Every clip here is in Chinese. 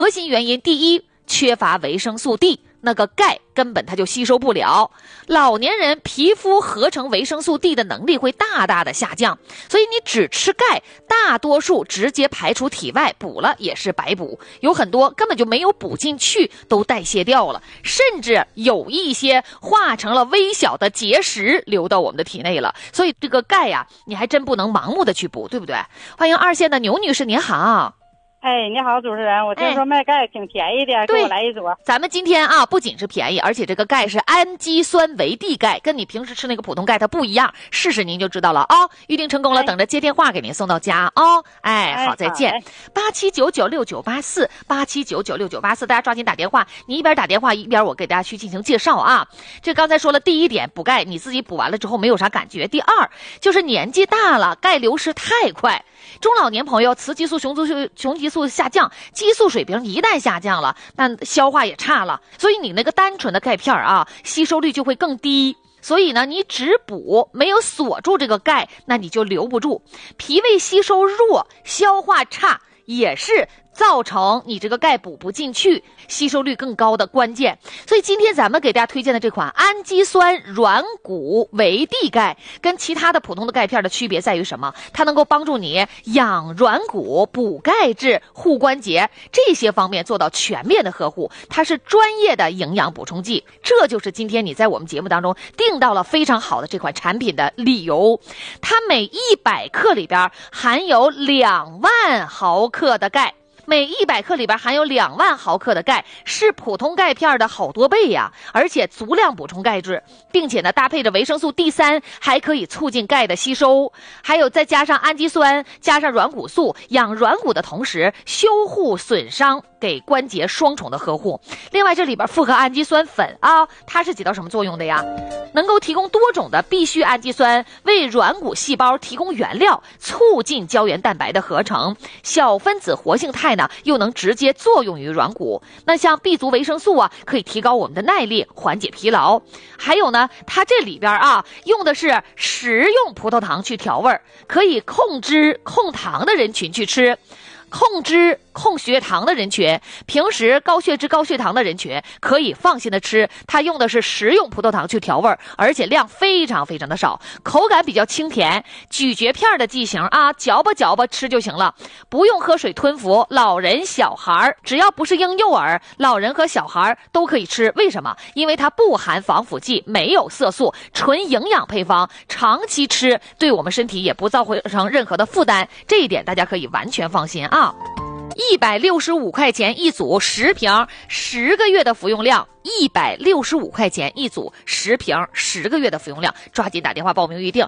核心原因，第一，缺乏维生素 D， 那个钙根本它就吸收不了。老年人皮肤合成维生素 D 的能力会大大的下降，所以你只吃钙，大多数直接排出体外，补了也是白补，有很多根本就没有补进去，都代谢掉了，甚至有一些化成了微小的结石流到我们的体内了。所以这个钙呀，你还真不能盲目的去补，对不对？欢迎二线的牛女士，您好。 哎，你好，主持人，我听说卖钙挺便宜的，给我来一组。 咱们今天啊，不仅是便宜，而且这个钙是氨基酸维 D 钙，跟你平时吃那个普通钙它不一样，试试您就知道了啊、预定成功了，等着接电话给您送到家啊、好，再见。87996984，87996984，大家抓紧打电话，你一边打电话一边我给大家去进行介绍啊。这刚才说了第一点，补钙你自己补完了之后没有啥感觉。第二就是年纪大了，钙流失太快。中老年朋友雌激素、雄激素下降，激素水平一旦下降了，那消化也差了，所以你那个单纯的钙片啊，吸收率就会更低。所以呢，你只补没有锁住这个钙，那你就留不住。脾胃吸收弱，消化差，也是造成你这个钙补不进去，吸收率更高的关键。所以今天咱们给大家推荐的这款氨基酸软骨维 D 钙，跟其他的普通的钙片的区别在于什么？它能够帮助你养软骨、补钙质、护关节这些方面做到全面的呵护，它是专业的营养补充剂。这就是今天你在我们节目当中订到了非常好的这款产品的理由。它每100克里边含有2万毫克的钙，每100克里边含有2万毫克的钙，是普通钙片的好多倍呀！而且足量补充钙质，并且呢搭配着维生素 D3，还可以促进钙的吸收，还有再加上氨基酸，加上软骨素，养软骨的同时修护损伤，给关节双重的呵护。另外这里边复合氨基酸粉啊，它是起到什么作用的呀？能够提供多种的必需氨基酸，为软骨细胞提供原料，促进胶原蛋白的合成。小分子活性肽呢，又能直接作用于软骨。那像 B 族维生素啊，可以提高我们的耐力，缓解疲劳。还有呢，它这里边啊，用的是食用葡萄糖去调味儿，可以控脂控糖的人群去吃。控脂控血糖的人群，平时高血脂高血糖的人群可以放心的吃，它用的是食用葡萄糖去调味，而且量非常非常的少，口感比较清甜，咀嚼片的剂型啊，嚼吧嚼吧吃就行了，不用喝水吞服，老人小孩只要不是婴幼儿，老人和小孩都可以吃。为什么？因为它不含防腐剂，没有色素，纯营养配方，长期吃对我们身体也不造成任何的负担，这一点大家可以完全放心啊。165块钱一组10瓶，10个月的服用量，165块钱一组10瓶，10个月的服用量，抓紧打电话报名预定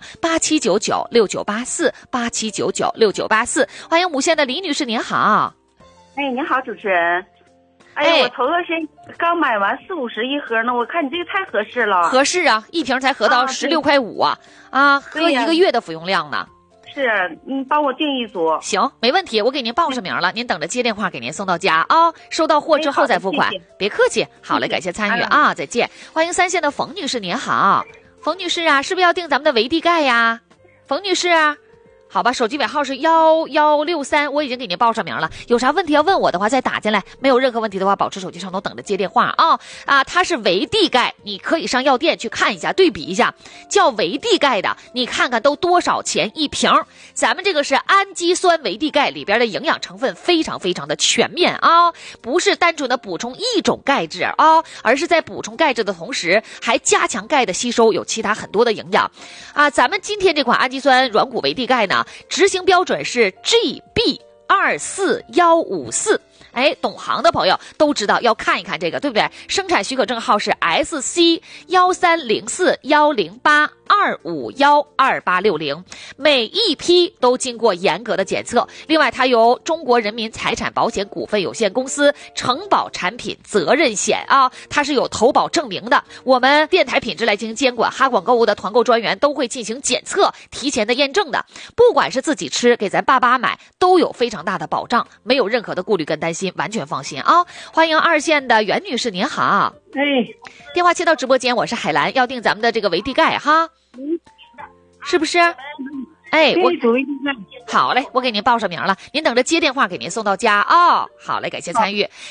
87996984，87996984。欢迎无线的李女士，您好。 哎，你好，主持人。哎，我头段时间刚买完40-50一盒呢，我看你这个太合适了。 合适啊，一瓶才合到16块5啊，喝1个月的服用量呢。 是，帮我订一组。 行，没问题，我给您报上名了，您等着接电话给您送到家啊、收到货之后再付款，谢谢，别客气。好嘞，感谢参与啊，再见。欢迎3线的冯女士，您好。冯女士啊，是不是要订咱们的维 D 钙呀？冯女士啊，好吧，手机尾号是1163，我已经给您报上名了。有啥问题要问我的话，再打进来。没有任何问题的话，保持手机上头等着接电话啊。它是维 D 钙，你可以上药店去看一下，对比一下，叫维 D 钙的，你看看都多少钱一瓶。咱们这个是氨基酸维 D 钙，里边的营养成分非常非常的全面啊，不是单纯的补充一种钙质啊，而是在补充钙质的同时，还加强钙的吸收，有其他很多的营养啊。咱们今天这款氨基酸软骨维 D 钙呢，执行标准是 GB24154。哎，懂行的朋友都知道要看一看这个，对不对？生产许可证号是 SC130410825128860，每一批都经过严格的检测。另外，它由中国人民财产保险股份有限公司承保产品责任险啊，它是有投保证明的。我们电台品质来进行监管，哈广购物的团购专员都会进行检测，提前的验证的。不管是自己吃，给咱爸爸买，都有非常大的保障，没有任何的顾虑跟担心。完全放心啊！欢迎2线的袁女士，您好。 哎， 电话接到直播间，我是海兰，要订咱们的这个维 D 钙哈，是不是？哎， 好嘞，我给您报上名了，您等着接电话给您送到家啊。好嘞，感谢参与。